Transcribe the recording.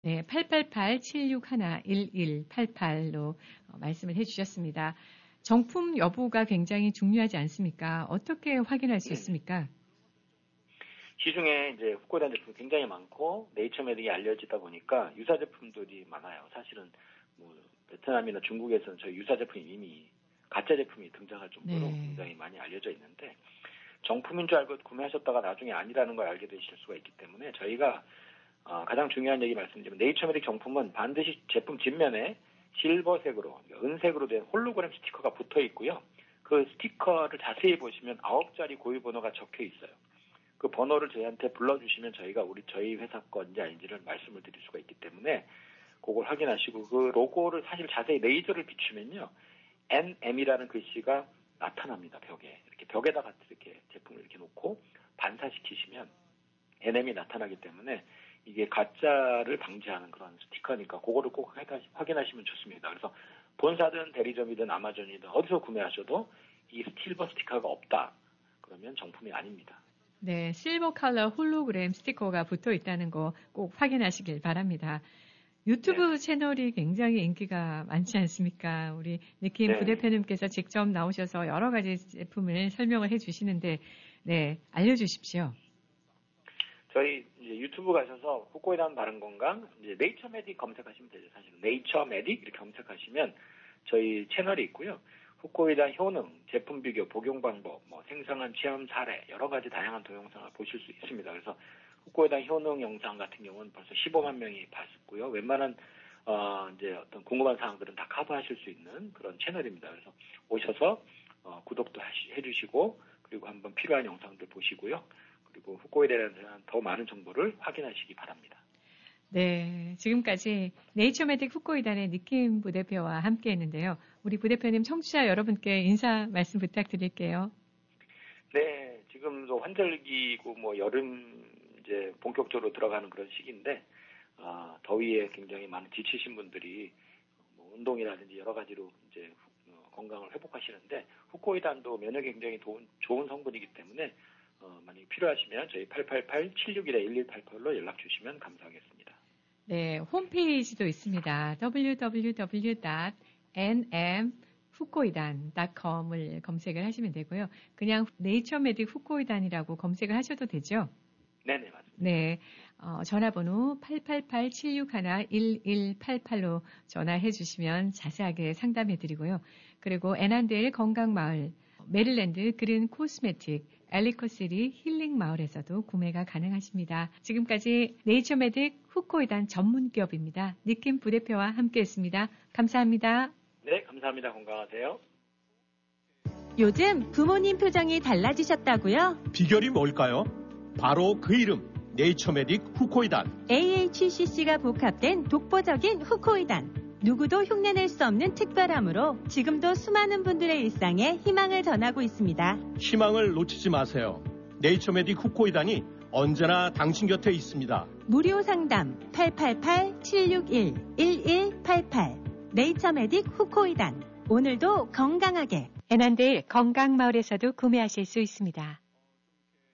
네, 888-761-1188로 말씀을 해주셨습니다. 정품 여부가 굉장히 중요하지 않습니까? 어떻게 확인할 수 있습니까? 시중에 이제 후코이단 제품이 굉장히 많고 네이처메딕이 알려지다 보니까 유사 제품들이 많아요. 사실은 뭐 베트남이나 중국에서는 저희 유사 제품이 이미 가짜 제품이 등장할 정도로 굉장히 많이 알려져 있는데 정품인 줄 알고 구매하셨다가 나중에 아니라는 걸 알게 되실 수가 있기 때문에 저희가 가장 중요한 얘기 말씀드리면 네이처메딕 정품은 반드시 제품 뒷면에 실버색으로, 은색으로 된 홀로그램 스티커가 붙어 있고요. 그 스티커를 자세히 보시면 9자리 고유 번호가 적혀 있어요. 그 번호를 저희한테 불러주시면 저희가 저희 회사 건지 아닌지를 말씀을 드릴 수가 있기 때문에 그걸 확인하시고 그 로고를 사실 자세히 레이저를 비추면요. NM이라는 글씨가 나타납니다. 벽에. 이렇게 벽에다가 이렇게 제품을 이렇게 놓고 반사시키시면 NM이 나타나기 때문에 이게 가짜를 방지하는 그런 스티커니까 그거를 꼭 확인하시면 좋습니다. 그래서 본사든 대리점이든 아마존이든 어디서 구매하셔도 이 실버 스티커가 없다. 그러면 정품이 아닙니다. 네, 실버 컬러 홀로그램 스티커가 붙어 있다는 거 꼭 확인하시길 바랍니다. 유튜브 채널이 굉장히 인기가 많지 않습니까? 우리 느낌 부대표님께서 직접 나오셔서 여러 가지 제품을 설명을 해주시는데, 네, 알려주십시오. 저희 이제 유튜브 가셔서 후코이단 바른건강 이제 네이처메딕 검색하시면 되죠. 사실 네이처메딕 이렇게 검색하시면 저희 채널이 있고요. 후코이단 효능, 제품 비교, 복용 방법, 뭐 생생한 체험 사례 여러 가지 다양한 동영상을 보실 수 있습니다. 그래서 후코이단 효능 영상 같은 경우는 벌써 15만 명이 봤고요. 웬만한 이제 어떤 궁금한 사항들은 다 커버하실 수 있는 그런 채널입니다. 그래서 오셔서 구독도 해주시고 그리고 한번 필요한 영상들 보시고요. 그리고 후코이단에 대한 더 많은 정보를 확인하시기 바랍니다. 네, 지금까지 네이처메딕 후코이단의 느낌 부대표와 함께 했는데요. 우리 부대표님 청취자 여러분께 인사 말씀 부탁드릴게요. 네, 지금도 환절기고 뭐 여름 이제 본격적으로 들어가는 그런 시기인데 더위에 굉장히 많은 지치신 분들이 뭐 운동이라든지 여러 가지로 이제 건강을 회복하시는데 후코이단도 면역에 굉장히 좋은 성분이기 때문에 만약 필요하시면 저희 888-761-1188로 연락 주시면 감사하겠습니다. 네, 홈페이지도 있습니다. www.nm후코이단.com을 검색을 하시면 되고요. 그냥 네이처메딕 후코이단이라고 검색을 하셔도 되죠? 네네, 맞습니다. 네, 전화번호 888-761-1188로 전화해 주시면 자세하게 상담해 드리고요. 그리고 애난데일 건강마을, 메릴랜드 그린 코스메틱, 엘리코시리 힐링 마을에서도 구매가 가능하십니다. 지금까지 네이처메딕 후코이단 전문기업입니다. 느낌 부대표와 함께했습니다. 감사합니다. 네, 감사합니다. 건강하세요. 요즘 부모님 표정이 달라지셨다고요? 비결이 뭘까요? 바로 그 이름, 네이처메딕 후코이단. AHCC가 복합된 독보적인 후코이단. 누구도 흉내낼 수 없는 특별함으로 지금도 수많은 분들의 일상에 희망을 전하고 있습니다. 희망을 놓치지 마세요. 네이처메딕 후코이단이 언제나 당신 곁에 있습니다. 무료 상담 888-761-1188 네이처메딕 후코이단. 오늘도 건강하게. 애난데일 건강마을에서도 구매하실 수 있습니다.